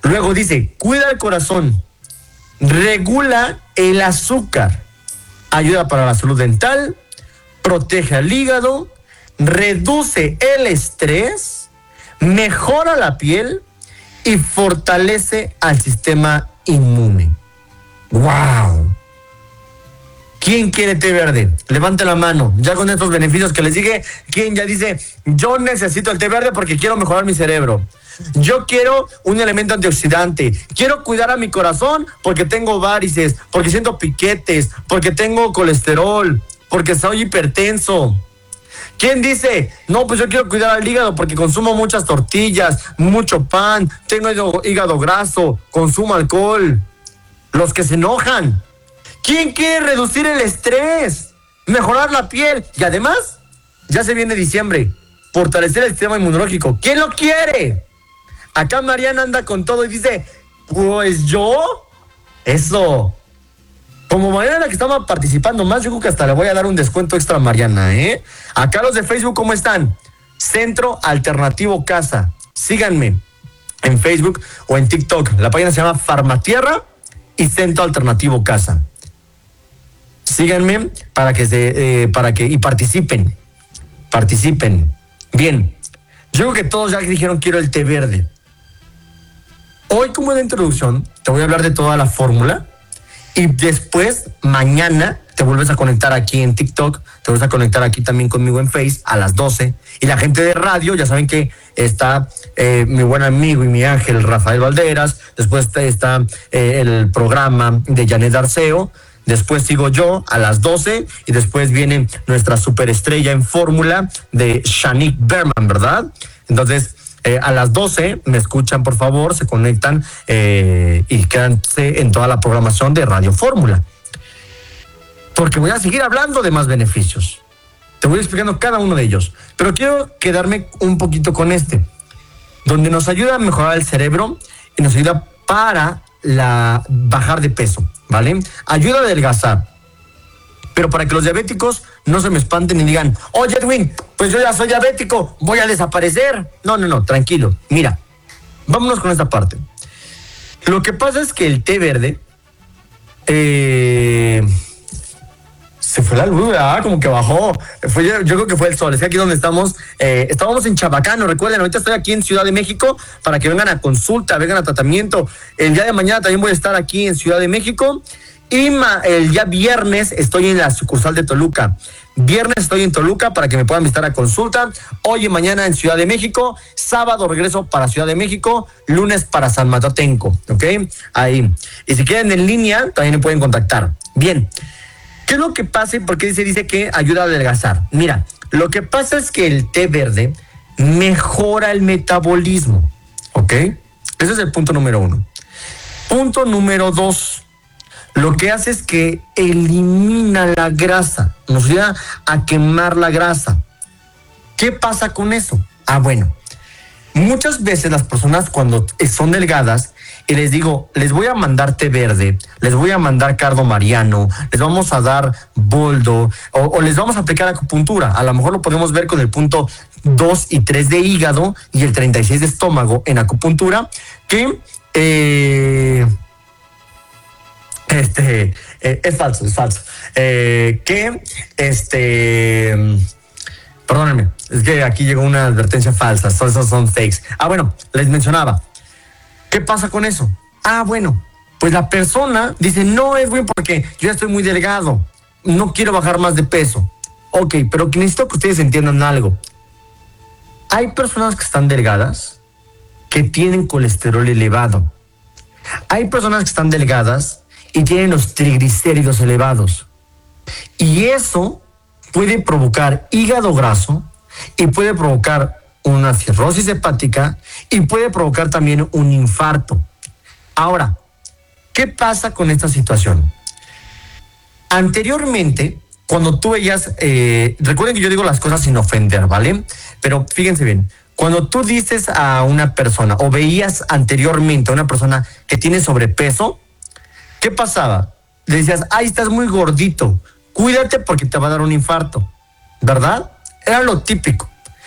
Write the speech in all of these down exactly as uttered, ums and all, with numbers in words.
Luego dice, cuida el corazón, regula el azúcar, ayuda para la salud dental, protege al hígado, reduce el estrés, mejora la piel y fortalece al sistema inmune. ¡Wow! ¿Quién quiere té verde? Levante la mano. Ya con estos beneficios que les dije, ¿quién ya dice, yo necesito el té verde porque quiero mejorar mi cerebro? Yo quiero un elemento antioxidante. Quiero cuidar a mi corazón porque tengo varices, porque siento piquetes, porque tengo colesterol, porque soy hipertenso. ¿Quién dice, no, pues yo quiero cuidar al hígado porque consumo muchas tortillas, mucho pan, tengo hígado graso, consumo alcohol? Los que se enojan. ¿Quién quiere reducir el estrés, mejorar la piel? Y además, ya se viene diciembre, fortalecer el sistema inmunológico. ¿Quién lo quiere? Acá Mariana anda con todo y dice, pues yo, eso. Como Mariana la que estaba participando más, yo creo que hasta le voy a dar un descuento extra a Mariana, ¿eh? Acá los de Facebook, ¿cómo están? Centro Alternativo Casa. Síganme en Facebook o en TikTok. La página se llama Farmatierra y Centro Alternativo Casa. Síganme para que se, eh, para que y participen, participen. Bien, yo creo que todos ya dijeron quiero el té verde. Hoy, como de introducción, te voy a hablar de toda la fórmula y después mañana te vuelves a conectar aquí en TikTok, te vuelves a conectar aquí también conmigo en Face a las doce. Y la gente de radio, ya saben que está eh, mi buen amigo y mi ángel Rafael Valderas, después está eh, el programa de Janet Arceo. Después sigo yo a las doce y después viene nuestra superestrella en fórmula de Shanique Berman, ¿verdad? Entonces, eh, a las doce me escuchan, por favor, se conectan eh, y quédense en toda la programación de Radio Fórmula. Porque voy a seguir hablando de más beneficios. Te voy explicando cada uno de ellos. Pero quiero quedarme un poquito con este, donde nos ayuda a mejorar el cerebro y nos ayuda para la bajar de peso, ¿vale? Ayuda a adelgazar. Pero para que los diabéticos no se me espanten y digan, oye Edwin, pues yo ya soy diabético, voy a desaparecer. No, no, no, tranquilo. Mira, vámonos con esta parte. Lo que pasa es que el té verde eh, se fue la luz, ¿verdad? Como que bajó. Fue, yo creo que fue el sol. Es que aquí donde estamos, eh, estábamos en Chabacano, recuerden, ahorita estoy aquí en Ciudad de México para que vengan a consulta, vengan a tratamiento. El día de mañana también voy a estar aquí en Ciudad de México. Y ma, el día viernes estoy en la sucursal de Toluca. Viernes estoy en Toluca para que me puedan visitar a consulta. Hoy y mañana en Ciudad de México. Sábado regreso para Ciudad de México. Lunes para San Matatenco, ¿ok? Ahí. Y si quieren en línea, también me pueden contactar. Bien. ¿Qué es lo que pasa y por qué se dice que ayuda a adelgazar? Mira, lo que pasa es que el té verde mejora el metabolismo, ¿ok? Ese es el punto número uno. Punto número dos. Lo que hace es que elimina la grasa, nos ayuda a quemar la grasa. ¿Qué pasa con eso? Ah, bueno, muchas veces las personas cuando son delgadas y les digo, les voy a mandar té verde, les voy a mandar cardo mariano, les vamos a dar boldo o, o les vamos a aplicar acupuntura. A lo mejor lo podemos ver con el punto dos y tres de hígado y el treinta y seis de estómago en acupuntura, que... Eh, Este, eh, es falso, es falso. Eh, que, este, perdónenme, es que aquí llegó una advertencia falsa, todos esos son fakes. Ah, bueno, les mencionaba. ¿Qué pasa con eso? Ah, bueno, pues la persona dice, no, es bien porque yo ya estoy muy delgado, no quiero bajar más de peso. Ok, pero necesito que ustedes entiendan algo. Hay personas que están delgadas que tienen colesterol elevado. Hay personas que están delgadas y tienen los triglicéridos elevados. Y eso puede provocar hígado graso y puede provocar una cirrosis hepática y puede provocar también un infarto. Ahora, ¿qué pasa con esta situación? Anteriormente, cuando tú veías, eh, recuerden que yo digo las cosas sin ofender, ¿vale? Pero fíjense bien, cuando tú dices a una persona o veías anteriormente a una persona que tiene sobrepeso, ¿qué pasaba? Le decías, ay, estás muy gordito, cuídate porque te va a dar un infarto, ¿verdad? Era lo típico.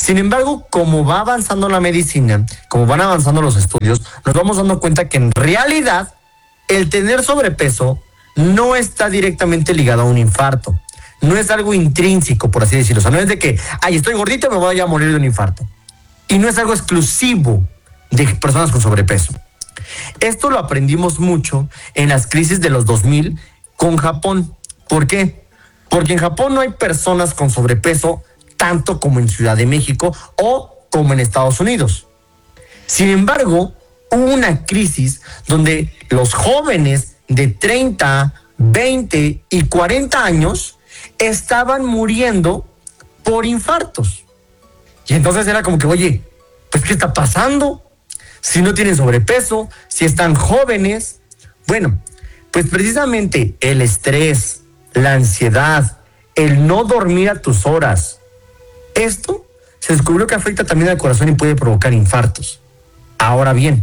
Sin embargo, como va avanzando la medicina, como van avanzando los estudios, nos vamos dando cuenta que en realidad el tener sobrepeso no está directamente ligado a un infarto. No es algo intrínseco, por así decirlo. O sea, no es de que, ay, estoy gordito, me voy a morir de un infarto. Y no es algo exclusivo de personas con sobrepeso. Esto lo aprendimos mucho en las crisis de los dos mil con Japón. ¿Por qué? Porque en Japón no hay personas con sobrepeso tanto como en Ciudad de México o como en Estados Unidos. Sin embargo, hubo una crisis donde los jóvenes de treinta, veinte y cuarenta años estaban muriendo por infartos. Y entonces era como que, oye, pues ¿qué está pasando? Si no tienen sobrepeso, si están jóvenes. Bueno, pues precisamente el estrés, la ansiedad, el no dormir a tus horas, esto se descubrió que afecta también al corazón y puede provocar infartos. Ahora bien,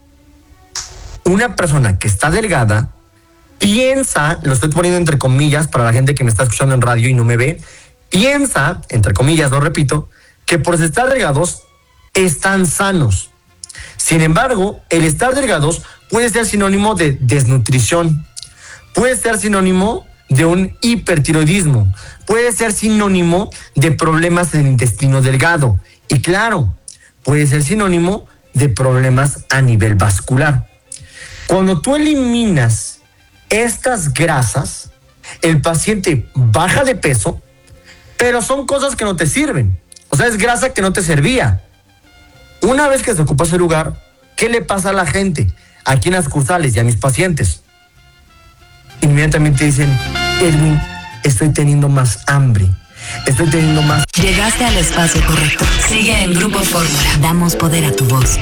una persona que está delgada piensa, lo estoy poniendo entre comillas para la gente que me está escuchando en radio y no me ve, piensa, entre comillas, lo repito, que por estar delgados están sanos. Sin embargo, el estar delgados puede ser sinónimo de desnutrición, puede ser sinónimo de un hipertiroidismo, puede ser sinónimo de problemas en el intestino delgado y claro, puede ser sinónimo de problemas a nivel vascular. Cuando tú eliminas estas grasas, el paciente baja de peso, pero son cosas que no te sirven. O sea, es grasa que no te servía. Una vez que se ocupa ese lugar, ¿qué le pasa a la gente? Aquí en las sucursales y a mis pacientes. Inmediatamente dicen, Edwin, estoy teniendo más hambre. Estoy teniendo más... Llegaste al espacio correcto. Sigue en Grupo Fórmula. Damos poder a tu voz.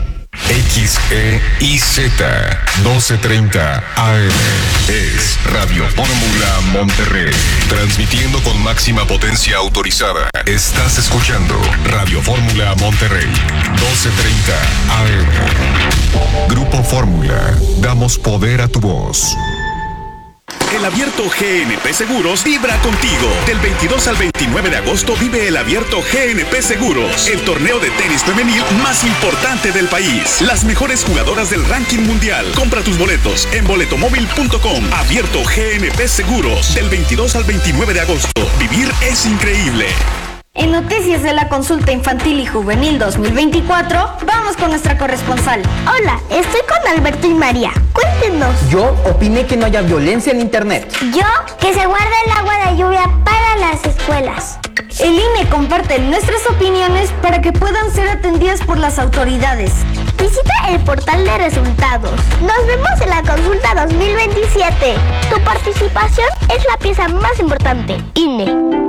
X E I Z doce treinta A M es Radio Fórmula Monterrey, transmitiendo con máxima potencia autorizada. Estás escuchando Radio Fórmula Monterrey, doce treinta A M. Grupo Fórmula, damos poder a tu voz. El Abierto G N P Seguros vibra contigo. Del veintidós al veintinueve de agosto vive el Abierto G N P Seguros, el torneo de tenis femenil más importante del país. Las mejores jugadoras del ranking mundial. Compra tus boletos en boletomóvil punto com. Abierto G N P Seguros, del veintidós al veintinueve de agosto. Vivir es increíble. En Noticias de la Consulta Infantil y Juvenil dos mil veinticuatro, vamos con nuestra corresponsal. Hola, estoy con Alberto y María. Cuéntenos. Yo opiné que no haya violencia en internet. Yo, que se guarde el agua de lluvia para las escuelas. El I N E comparte nuestras opiniones para que puedan ser atendidas por las autoridades. Visita el portal de resultados. Nos vemos en la consulta dos mil veintisiete. Tu participación es la pieza más importante. I N E.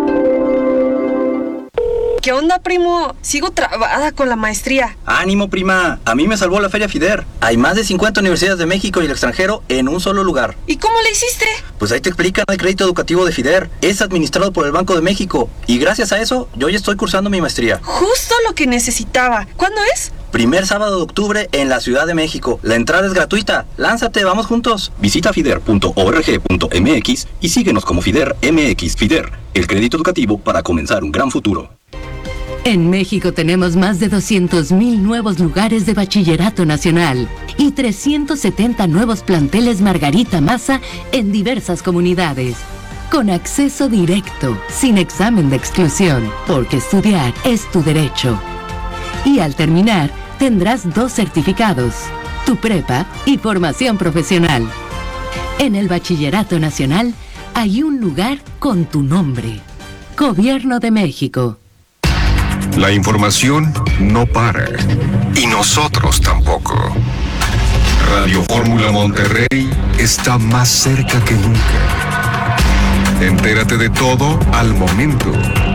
¿Qué onda, primo? Sigo trabada con la maestría. ¡Ánimo, prima! A mí me salvó la Feria FIDER. Hay más de cincuenta universidades de México y el extranjero en un solo lugar. ¿Y cómo le hiciste? Pues ahí te explican el crédito educativo de FIDER. Es administrado por el Banco de México. Y gracias a eso, yo ya estoy cursando mi maestría. Justo lo que necesitaba. ¿Cuándo es? Primer sábado de octubre en la Ciudad de México. La entrada es gratuita. Lánzate, vamos juntos. Visita fider punto org punto m x y síguenos como FIDER M X. FIDER, el crédito educativo para comenzar un gran futuro. En México tenemos más de doscientos mil nuevos lugares de bachillerato nacional y trescientos setenta nuevos planteles Margarita Maza en diversas comunidades. Con acceso directo, sin examen de exclusión, porque estudiar es tu derecho. Y al terminar, tendrás dos certificados, tu prepa y formación profesional. En el Bachillerato Nacional hay un lugar con tu nombre. Gobierno de México. La información no para. Y nosotros tampoco. Radio Fórmula Monterrey está más cerca que nunca. Entérate de todo al momento.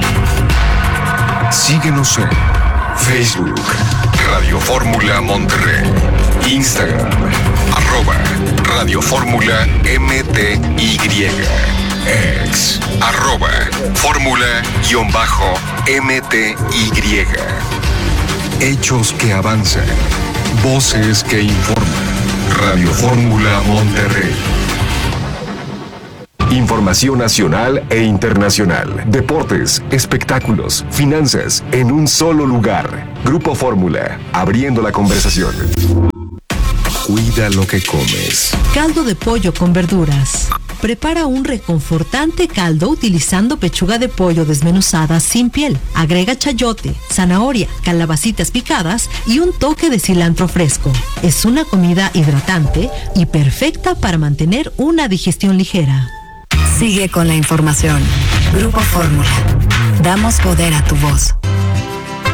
Síguenos en Facebook, Radio Fórmula Monterrey. Instagram, arroba Radio Fórmula M T Y. Ex, arroba Fórmula-M T Y. Hechos que avanzan, voces que informan. Radio Fórmula Monterrey. Información nacional e internacional. Deportes, espectáculos, finanzas, en un solo lugar. Grupo Fórmula, abriendo la conversación. Cuida lo que comes. Caldo de pollo con verduras. Prepara un reconfortante caldo utilizando pechuga de pollo desmenuzada sin piel. Agrega chayote, zanahoria, calabacitas picadas y un toque de cilantro fresco. Es una comida hidratante y perfecta para mantener una digestión ligera. Sigue con la información. Grupo Fórmula. Damos poder a tu voz.